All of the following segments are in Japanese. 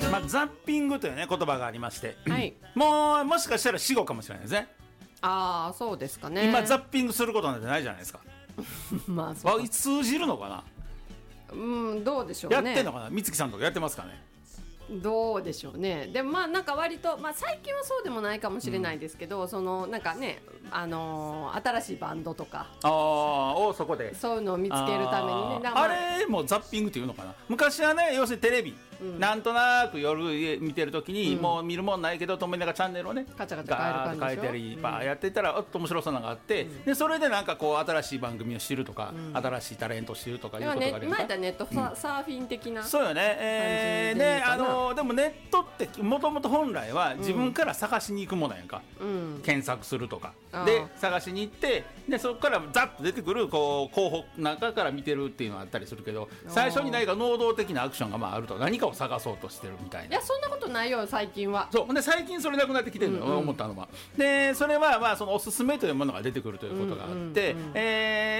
まあ、ザッピングというね言葉がありまして、 はい、 もしかしたら死後かもしれないですね。 ああそうですかね。 今ザッピングすることなんてないじゃないですか。 まあそう通じるのかな。 どうでしょうね。 やってんのかな。美月さんとかやってますかね。 どうでしょうね。でもまあなんか割と、まあ、最近はそうでもないかもしれないですけど、そのなんかね、新しいバンドとかをそこでそういうのを見つけるためにね。 あれもザッピングっていうのかな。昔はね、要するにテレビ、なんとなく夜見てるときに、もう見るもんないけど止めながらチャンネルをねカチャカチャ変える感じでしょ。 変えたりバーやってたら面白そうなのがあって、でそれでなんかこう新しい番組を知るとか、新しいタレントを知るとかいうことがあるやんか。 今やったらネットサーフィン的な、 そうよね。でもネットってもともと本来は自分から探しに行くものやんか、検索するとかで探しに行って、でそこからザッと出てくるこう候補の中から見てるっていうのがあったりするけど、最初に何か能動的なアクションがまああると何かを探そうとしてるみたいな。 いやそんなことないよ最近は。 そうで最近それなくなってきてるの、思ったのは。でそれはまあそのおすすめというものが出てくるということがあって、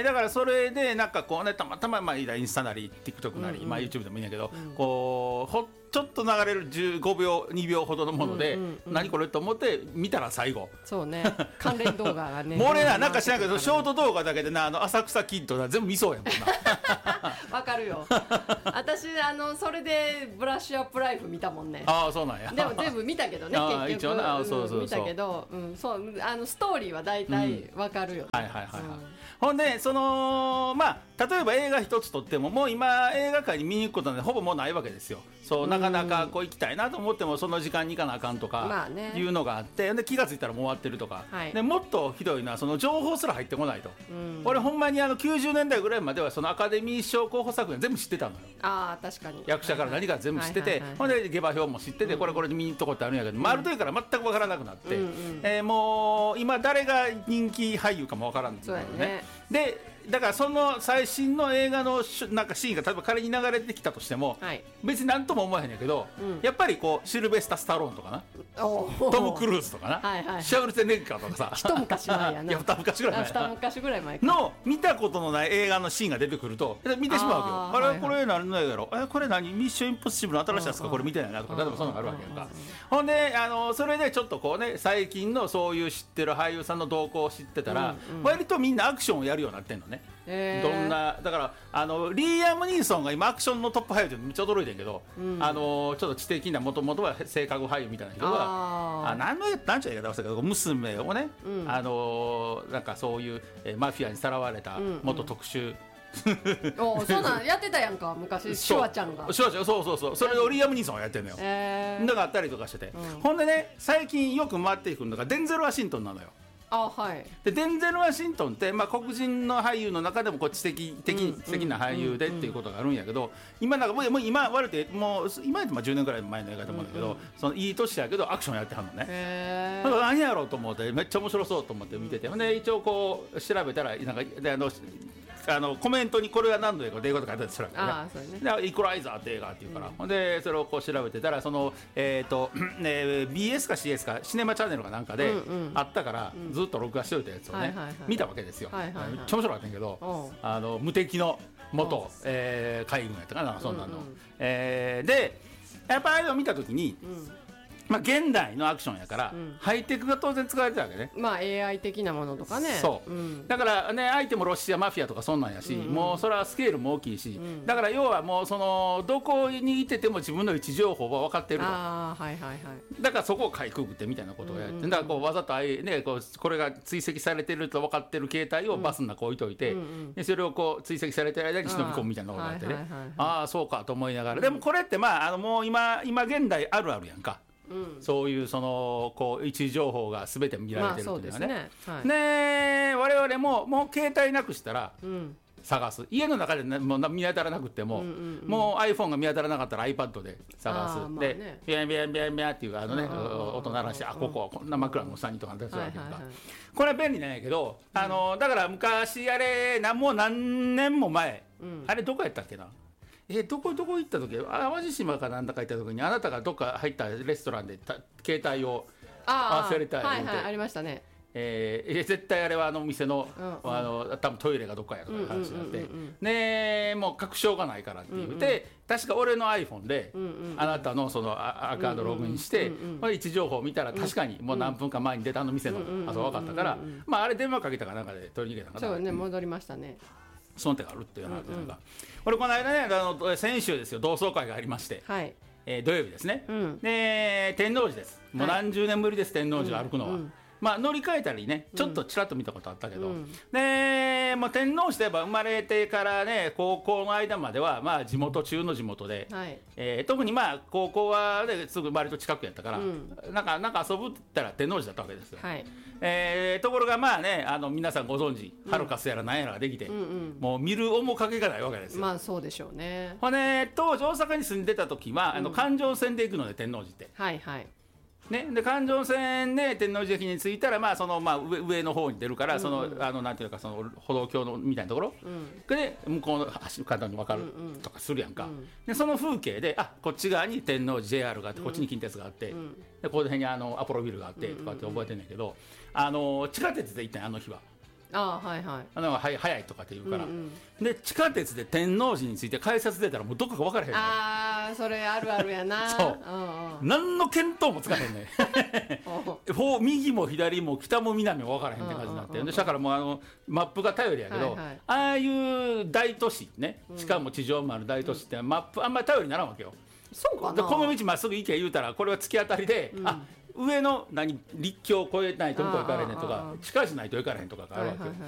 だからそれでなんかこうね、たまたまインスタなり TikTok なり、まあ YouTube でもいいんやけど、こうちょっと流れる15秒2秒ほどのもので、何これと思って見たら最後そうね関連動画がねもう俺なんか知らんけどショート動画だけでな、浅草キッド全部見そうやもんなわかるよ私それでブラッシュアップライフ見たもんね。 ああそうなんや。 でも全部見たけどね結局そう見たけど、そうストーリーは大体わかるよ、 はいはいはいはい、ほんでそのまあ例えば映画一つとってももう今映画館に見に行くことなんてほぼもうないわけですよ。そうなかなかこう行きたいなと思ってもその時間に行かなあかんとかいうのがあって、で気がついたらもう終わってるとか、でもっとひどいのはその情報すら入ってこないと、俺ほんまに90年代ぐらいまではそのアカデミー賞候補作品全部知ってたのよ。 あ確かに役者から何か全部知ってて、ほんで下馬評も知ってて、これで見に行ったことあるんやけど、ある時から全く分からなくなって、もう今誰が人気俳優かも分からんんだよね。でだからその最新の映画のなんかシーンが例えば仮に流れてきたとしても、別に何とも思わへんやけど、やっぱりこうシルベスタ・スタローンとかな、トム・クルーズとかな、シャウルツェネッガーとかさ、 一昔前やな。 いや二昔ぐらい前の見たことのない映画のシーンが出てくると見てしまうわけよ。あれこれ何の映画やろ、これ何ミッションインポッシブルの新しいやつか、これ見てないなとか、例えばそういうのがあるわけやんか。ほんでそれでちょっとこうね、最近のそういう知ってる俳優さんの動向を知ってたら、割とみんなアクションをやるようになってんのね。どんなだからリーアム・ニーソンが今アクションのトップ俳優でめっちゃ驚いてんけど、ちょっと知的なもともとは性格俳優みたいな人が何ちゅう言い方をしたけど、娘をね、なんかそういうマフィアにさらわれた元特殊そうなんやってたやんか昔、シュワちゃんが。 シュワちゃん、そうそれをリーアム・ニーソンがやってんのよ。だからあったりとかしてて、ほんでね、最近よく回ってくるのがデンゼル・ワシントンなのよ。でデンゼル・ワシントンって、黒人の俳優の中でも知的な俳優でっていうことがあるんやけど、今なんかもう今割れてもう今やって10年ぐらい前の映画だと思うんだけど、そのいい年やけどアクションやってはんのね。だから何やろうと思ってめっちゃ面白そうと思って見てて、で一応こう調べたらなんかでコメントにこれは何の映画で英語とか書いてあったりするわけね。イコライザーって映画っていうから、でそれをこう調べてたら、そのBS か CS かシネマチャンネルかなんかであったから、ずっと録画しておいたやつをね見たわけですよ。めっちゃ面白かったんやけど、無敵の元海軍やったかな、そんなの。でやっぱあれを見た時に、現代のアクションやから、ハイテクが当然使われてるわけね。 AI 的なものとかね。 そう、だからね、相手もロシアマフィアとかそんなんやし、もうそれはスケールも大きいし、だから要はもうそのどこにいてても自分の位置情報は分かってると。だからそこをかいくぐってみたいなことをやって、だからこうわざとこれが追跡されてると分かってる携帯をバスの中置いといて、でそれをこう追跡されてる間に忍び込むみたいなことがあってね、ああそうかと思いながら、でもこれってもう今現代あるあるやんか。そういうそのこう位置情報が全て見られてるっていうのはね。我々もう携帯なくしたら探す、家の中でもう見当たらなくても、もう iPhone が見当たらなかったら iPad で探す。でビャンビャンビャンビャンっていう音鳴らして、ここはこんな枕の下にとか出すわけか。これは便利なんやけど、だから昔もう何年も前、あれどこやったっけな、どこ行った時、淡路島かなんだか行った時に、あなたがどっか入ったレストランで携帯を忘れたいって、 ありましたね。 絶対あれはあの店の、多分トイレがどっかやから話になって、でもう確証がないからって言って、確か俺の iPhone で、あなたのそのアカウントログインして、位置情報を見たら確かにもう何分か前に出たあの店のあそ分かったから、まああれ電話かけたかなんかで取り逃げたかな。 そうね、戻りましたね。 その手があるっていう話なんか、これこの間ね先週ですよ、同窓会がありまして、土曜日ですね、で天王寺です。もう何十年ぶりです、天王寺を歩くのは。まあ乗り換えたりね、ちょっとちらっと見たことあったけど、でもう天王寺といえば生まれてからね高校の間まではまあ地元中の地元で、特にまあ高校は、ね、すぐ割と近くやったから、なんか遊ぶったら天王寺だったわけですよ。ところがまあね皆さんご存知、ハルカスやら何やらができて、もう見る面影がないわけですよ。 まあそうでしょうね。 ほんで当時大阪に住んでた時は環状線で行くので、天王寺って。ね、で環状線で天王寺駅に着いたら、まあそのまあ 上の方に出るから、そのなんていうか、その歩道橋のみたいなところ、で向こうの橋方に分かるとかするやんか、でその風景でこっち側に天王寺 JR があって、こっちに近鉄があって、でこの辺にアポロビルがあってとかって覚えてんねんけど、地下鉄で行ったん、あの日は。早いとかって言うから、で地下鉄で天王寺について改札出たらもうどこか分からへんねん。それあるあるやな。 そう、何の見当もつかへんね右も左も北も南も分からへんって感じになって、だからもうマップが頼りやけど、ああいう大都市ね、しかも地上もある大都市ってマップあんまり頼りにならんわけよ。 そうかな。 この道まっすぐ行け言うたら、これは突き当たりで、上の陸橋を越えないと向こう行かれへんねんとか、地下じゃないと行かれへんとかがあるわけよ。